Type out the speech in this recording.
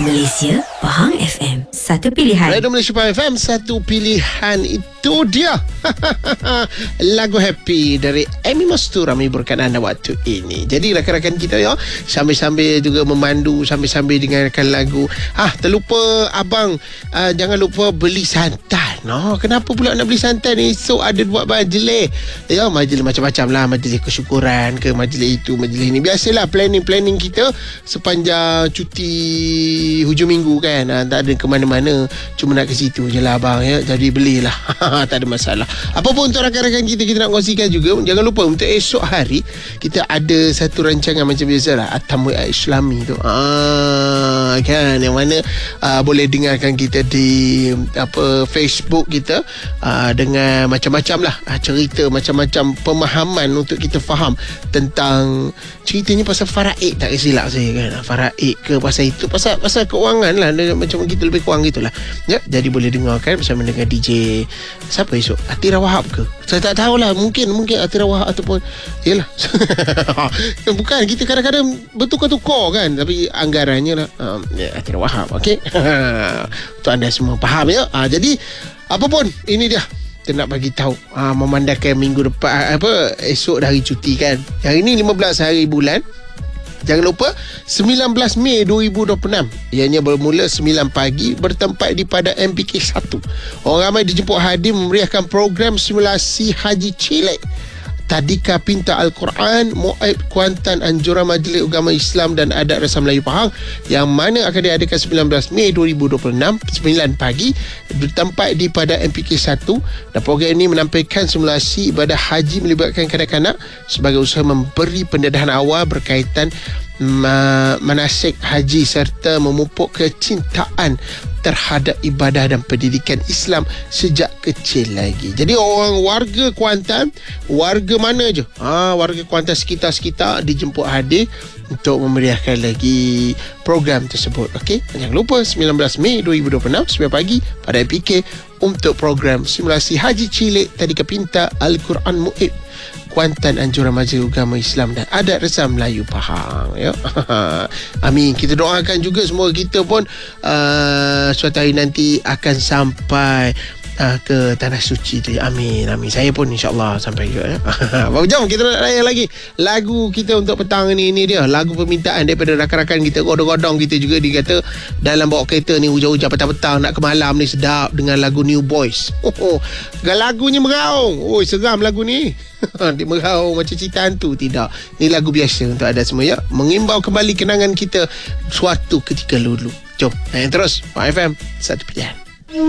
Malaysia, Pahang FM, satu pilihan. Radio Malaysia Pahang FM, satu pilihan. Itu dia lagu Happy dari Amy Mastura menghiburkan anda waktu ini. Jadi rakan-rakan kita ya, sambil-sambil juga memandu, sambil-sambil dengarkan lagu. Terlupa abang, jangan lupa beli santan. Kenapa pula nak beli santan ni? So ada buat majlis. Ya, majlis macam-macam lah. Majlis kesyukuran ke, majlis itu, majlis ni. Biasalah planning kita sepanjang cuti hujung minggu kan. Tak ada ke mana-mana, cuma nak ke situ je lah abang ya. Jadi belilah. Tak ada masalah. Apa pun untuk rakan-rakan kita nak kongsikan juga. Jangan lupa untuk esok hari kita ada satu rancangan macam biasa lah, At-Tamwi Islami tu. Kan, yang mana boleh dengarkan kita di Facebook kita dengan macam-macam lah cerita, macam-macam pemahaman untuk kita faham tentang ceritanya pasal faraid. Tak silap saya kan, faraid ke pasal itu, pasal keuangan lah, macam kita lebih kurang gitulah ya. Jadi boleh dengarkan bersama dengan DJ siapa esok, Atira Wahab ke, saya tak tahulah, mungkin Atira Wahab ataupun yalah bukan, kita kadang-kadang bertukar-tukar kan, tapi anggarannya lah Atira Wahab. Okey. Untuk anda semua faham ya. Jadi apa pun ini dia, kita nak bagi tahu memandangkan minggu depan esok dah hari cuti kan. Hari ni 15 hari bulan. Jangan lupa 19 Mei 2026, ianya bermula 9 pagi bertempat di Padang MPK 1. Orang ramai dijemput hadir memeriahkan program simulasi Haji Cilik Tadika Pinta Al-Quran Mu'aib Kuantan Anjuran Majlis Agama Islam dan Adat Rasa Melayu Pahang, yang mana akan diadakan 19 Mei 2026 9 pagi bertempat di Padang MPK 1. Dan program ini menampilkan simulasi ibadah haji melibatkan kanak-kanak sebagai usaha memberi pendedahan awal berkaitan manasik haji serta memupuk kecintaan terhadap ibadah dan pendidikan Islam sejak kecil lagi. Jadi warga Kuantan, warga mana je, warga Kuantan sekitar-sekitar dijemput hadir untuk memeriahkan lagi program tersebut. Okey, jangan lupa 19 Mei 2026 9 pagi pada MPK untuk program simulasi Haji Cilik Tadika Pinta Al-Quran Mu'ib Kuantan Anjuran Majlis Agama Islam dan Adat Rasa Melayu Pahang ya. Amin. Kita doakan juga semua kita pun suatu hari nanti akan sampai ke Tanah Suci tu. Amin. Saya pun insyaAllah sampai juga ya. Jom kita nak layan lagi lagu kita untuk petang ni. Ini dia lagu permintaan daripada rakan-rakan kita, godong-godong kita juga. Dia kata dalam bawa kereta ni hujan-hujan petang-petang nak ke malam ni sedap dengan lagu New Boys. Lagunya meraung. Seram lagu ni. Dia meraung macam cerita hantu. Tidak, ni lagu biasa untuk anda semua ya, mengimbau kembali kenangan kita suatu ketika dulu. Jom terus Pak FM, satu pilihan.